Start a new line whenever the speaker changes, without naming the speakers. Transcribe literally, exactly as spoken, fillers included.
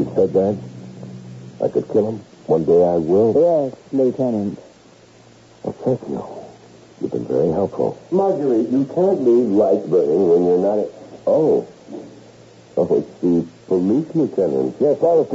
You said that? I could kill him? One day I will?
Yes, Lieutenant.
Well, thank you. You've been very helpful.
Marguerite, you can't leave lights burning when you're not... A...
Oh. Oh, it's the police lieutenant.
Yes, I was